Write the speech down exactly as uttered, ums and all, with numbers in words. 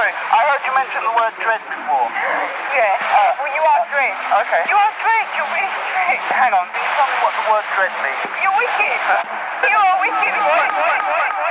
sorry. I heard you mention the word dread before. Yeah. Uh, Well, you are dread. Okay. You are dread. You're really dread. Hang on, can you tell me what the word dread means? You're wicked. You are wicked.